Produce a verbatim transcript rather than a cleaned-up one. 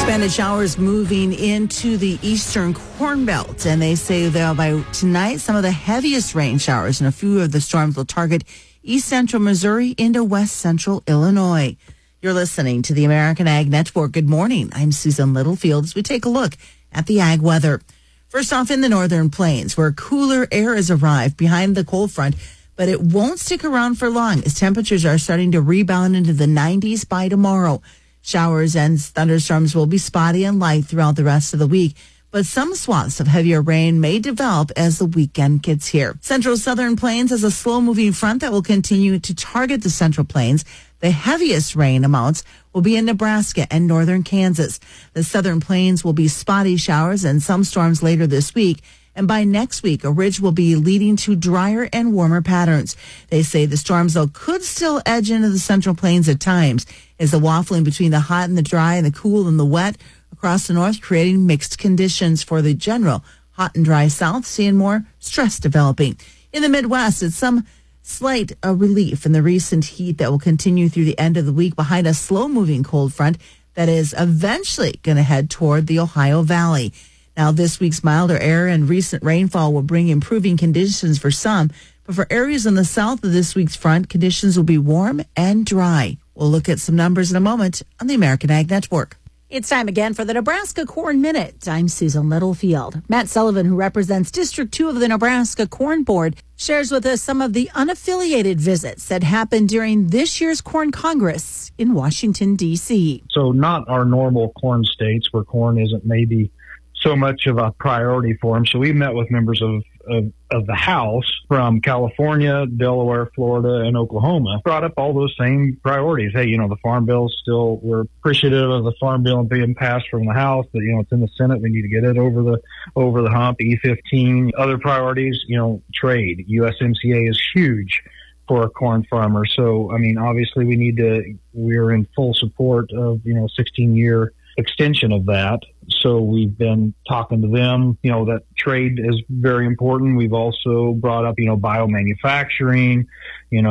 Expanded showers moving into the eastern Corn Belt, and they say that by tonight, some of the heaviest rain showers and a few of the storms will target east central Missouri into west central Illinois. You're listening to the American Ag Network. Good morning. I'm Susan Littlefield as we take a look at the ag weather. First off, in the northern plains, where cooler air has arrived behind the cold front, but it won't stick around for long as temperatures are starting to rebound into the nineties by tomorrow. Showers and thunderstorms will be spotty and light throughout the rest of the week, but some swaths of heavier rain may develop as the weekend gets here. Central southern plains has a slow-moving front that will continue to target the central plains. The heaviest rain amounts will be in Nebraska and northern Kansas. The southern plains will be spotty showers and some storms later this week. And by next week, a ridge will be leading to drier and warmer patterns. They say the storms, though, could still edge into the central plains at times, as the waffling between the hot and the dry and the cool and the wet across the north, creating mixed conditions for the general hot and dry south, seeing more stress developing. In the Midwest, it's some slight uh, relief in the recent heat that will continue through the end of the week behind a slow-moving cold front that is eventually going to head toward the Ohio Valley. Now, this week's milder air and recent rainfall will bring improving conditions for some, but for areas in the south of this week's front, conditions will be warm and dry. We'll look at some numbers in a moment on the American Ag Network. It's time again for the Nebraska Corn Minute. I'm Susan Littlefield. Matt Sullivan, who represents District two of the Nebraska Corn Board, shares with us some of the unaffiliated visits that happened during this year's Corn Congress in Washington, D C. So not our normal corn states where corn isn't maybe so much of a priority for them. So we met with members of, of, of the House from California, Delaware, Florida, and Oklahoma. Brought up all those same priorities. Hey, you know, the Farm Bill still, we're appreciative of the Farm Bill being passed from the House, but, you know, it's in the Senate. We need to get it over the, over the hump. E fifteen, other priorities, you know, trade. U S M C A is huge for a corn farmer. So, I mean, obviously we need to, we're in full support of, you know, sixteen year extension of that. So we've been talking to them, you know, that trade is very important. We've also brought up, you know, biomanufacturing, you know,